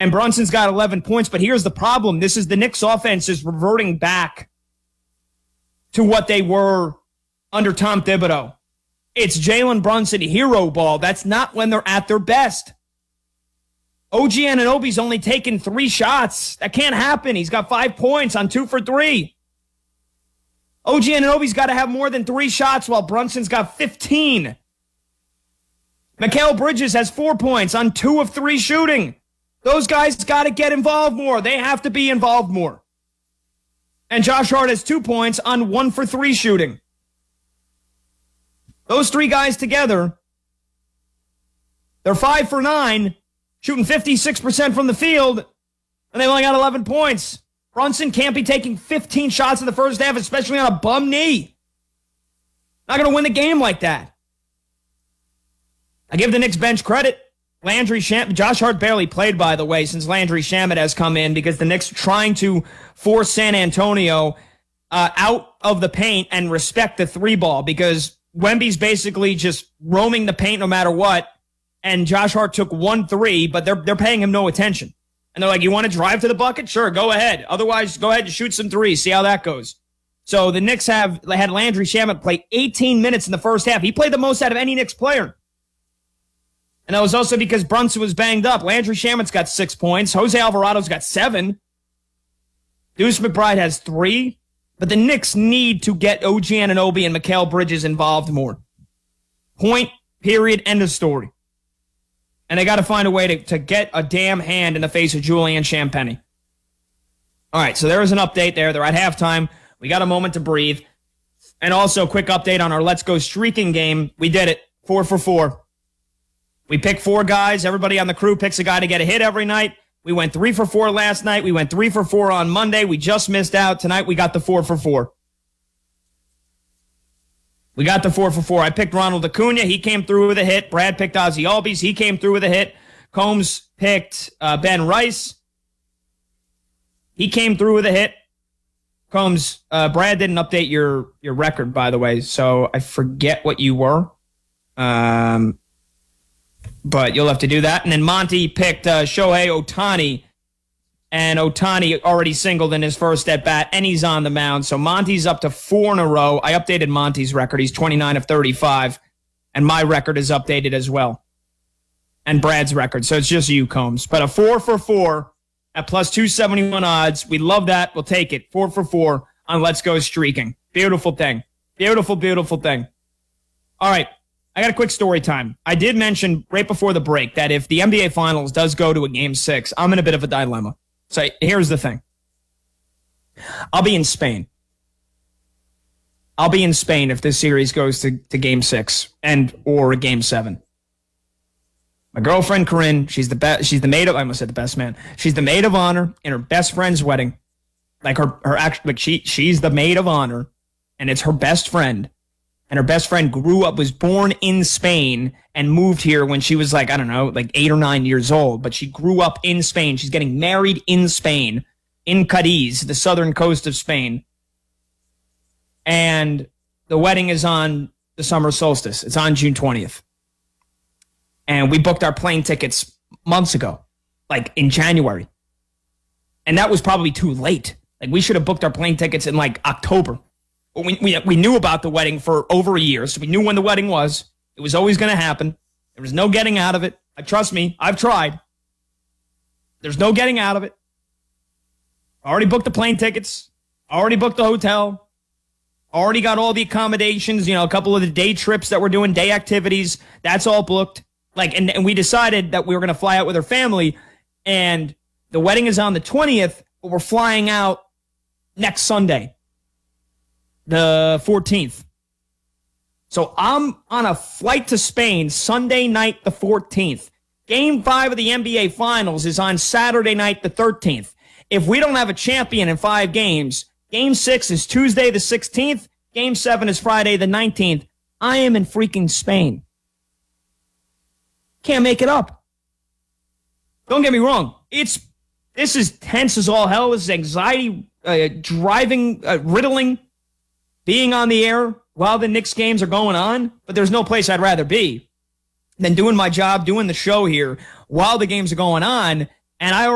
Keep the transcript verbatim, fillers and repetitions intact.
And Brunson's got eleven points, but here's the problem. This is the Knicks offense is reverting back to what they were under Tom Thibodeau. It's Jalen Brunson hero ball. That's not when they're at their best. O G Anunoby's only taken three shots. That can't happen. He's got five points on two for three. O G Anunoby's got to have more than three shots while Brunson's got fifteen. Mikal Bridges has four points on two of three shooting. Those guys got to get involved more. They have to be involved more. And Josh Hart has two points on one for three shooting. Those three guys together, they're five for nine, shooting fifty-six percent from the field, and they only got eleven points. Brunson can't be taking fifteen shots in the first half, especially on a bum knee. Not going to win the game like that. I give the Knicks bench credit. Landry Shamet, Josh Hart barely played, by the way, since Landry Shamet has come in because the Knicks are trying to force San Antonio uh, out of the paint and respect the three ball because Wemby's basically just roaming the paint no matter what. And Josh Hart took one three, but they're they're paying him no attention. And they're like, you want to drive to the bucket? Sure, go ahead. Otherwise, go ahead and shoot some threes. See how that goes. So the Knicks have had Landry Shamet play eighteen minutes in the first half. He played the most out of any Knicks player. And that was also because Brunson was banged up. Landry Shamet's got six points. Jose Alvarado's got seven. Deuce McBride has three. But the Knicks need to get O G Anunoby and Mikal Bridges involved more. Point, period, end of story. And they got to find a way to, to get a damn hand in the face of Julian Champagnie. All right, so there is an update there. They're at halftime. We got a moment to breathe. And also, a quick update on our Let's Go Streaking game. We did it. Four for four. We picked four guys. Everybody on the crew picks a guy to get a hit every night. We went three for four last night. We went three for four on Monday. We just missed out. Tonight, we got the four for four. We got the four for four. I picked Ronald Acuna. He came through with a hit. Brad picked Ozzie Albies. He came through with a hit. Combs picked uh, Ben Rice. He came through with a hit. Combs, uh, Brad didn't update your, your record, by the way, so I forget what you were. Um, but you'll have to do that. And then Monty picked uh, Shohei Ohtani. And Ohtani already singled in his first at-bat, and he's on the mound. So Monty's up to four in a row. I updated Monty's record. He's twenty-nine of thirty-five, and my record is updated as well. And Brad's record. So it's just you, Combs. But a four for four at plus two seventy-one odds. We love that. We'll take it. Four for four on Let's Go Streaking. Beautiful thing. Beautiful, beautiful thing. All right. I got a quick story time. I did mention right before the break that if the N B A Finals does go to a game six, I'm in a bit of a dilemma. So here's the thing. I'll be in Spain. I'll be in Spain if this series goes to, to game six and or game seven. My girlfriend Corinne, she's the best. She's the maid of. I almost said the best man. She's the maid of honor in her best friend's wedding. Like her, her actually, like she, she's the maid of honor, and it's her best friend. And her best friend grew up, was born in Spain, and moved here when she was like, I don't know, like eight or nine years old. But she grew up in Spain. She's getting married in Spain, in Cadiz, the southern coast of Spain. And the wedding is on the summer solstice. It's on June twentieth. And we booked our plane tickets months ago, like in January. And that was probably too late. Like we should have booked our plane tickets in like October. We, we, we knew about the wedding for over a year, so we knew when the wedding was. It was always going to happen. There was no getting out of it. Uh, trust me, I've tried. There's no getting out of it. Already booked the plane tickets. Already booked the hotel. Already got all the accommodations, you know, a couple of the day trips that we're doing, day activities. That's all booked. Like, and, and we decided that we were going to fly out with her family, and the wedding is on the twentieth, but we're flying out next Sunday, the fourteenth. So I'm on a flight to Spain Sunday night, the fourteenth. Game five of the N B A Finals is on Saturday night, the thirteenth. If we don't have a champion in five games, game six is Tuesday, the sixteenth. Game seven is Friday, the nineteenth. I am in freaking Spain. Can't make it up. Don't get me wrong. It's This is tense as all hell. This is anxiety, uh, driving, uh, riddling. Being on the air while the Knicks games are going on, but there's no place I'd rather be than doing my job, doing the show here while the games are going on. And I